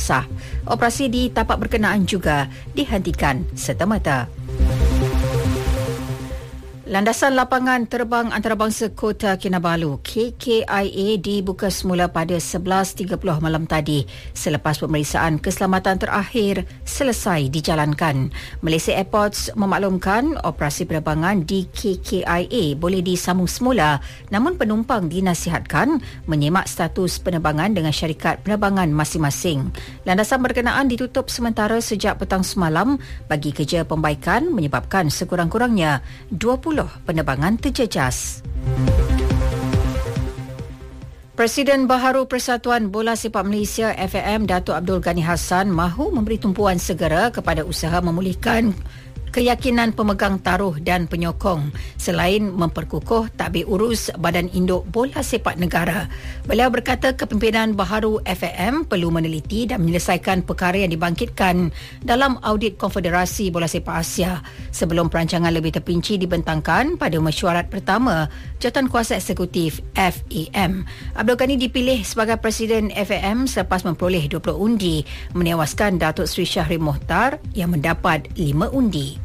sah. Operasi di tapak berkenaan juga dihentikan serta-merta. Landasan lapangan terbang antarabangsa Kota Kinabalu KKIA dibuka semula pada 11.30 malam tadi selepas pemeriksaan keselamatan terakhir selesai dijalankan. Malaysia Airports memaklumkan operasi penerbangan di KKIA boleh disambung semula, namun penumpang dinasihatkan menyemak status penerbangan dengan syarikat penerbangan masing-masing. Landasan berkenaan ditutup sementara sejak petang semalam bagi kerja pembaikan menyebabkan sekurang-kurangnya 20 penerbangan terjejas. Presiden Baharu Persatuan Bola Sepak Malaysia FAM Datuk Abdul Ghani Hassan mahu memberi tumpuan segera kepada usaha memulihkan keyakinan pemegang taruh dan penyokong selain memperkukuh tadbir urus Badan Induk Bola Sepak Negara. Beliau berkata kepimpinan baharu FAM perlu meneliti dan menyelesaikan perkara yang dibangkitkan dalam audit Konfederasi Bola Sepak Asia sebelum perancangan lebih terperinci dibentangkan pada mesyuarat pertama Jawatankuasa Eksekutif FAM. Abdul Ghani dipilih sebagai Presiden FAM selepas memperoleh 20 undi menewaskan Datuk Seri Syahrir Mohtar yang mendapat 5 undi.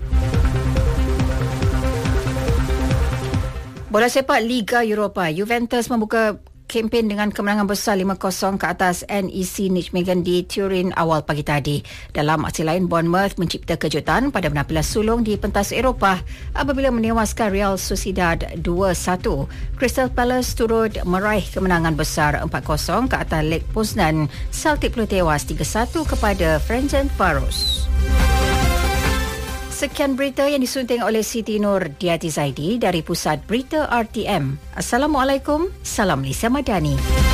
Bola sepak Liga Eropah, Juventus membuka kempen dengan kemenangan besar 5-0 ke atas NEC Nijmegen di Turin awal pagi tadi. Dalam aksi lain, Bournemouth mencipta kejutan pada penampilan sulung di pentas Eropah apabila menewaskan Real Sociedad 2-1. Crystal Palace turut meraih kemenangan besar 4-0 ke atas Lech Poznan. Celtic pula tewas 3-1 kepada Ferencváros. Sekian berita yang disunting oleh Siti Nur Diati Zaidi dari Pusat Berita RTM. Assalamualaikum, salam Malaysia Madani.